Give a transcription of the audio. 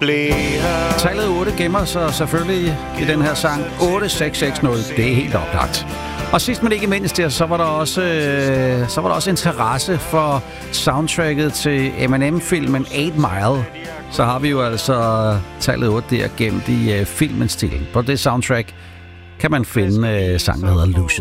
Tallet 8 gemmer sig selvfølgelig i den her sang. 8660, det er helt oplagt. Og sidst men ikke mindst, så var der også interesse for soundtracket til M&M-filmen 8 Mile. Så har vi jo altså tallet 8 der gemt i filmens stil. På det soundtrack kan man finde sangen, der hedder Lucius.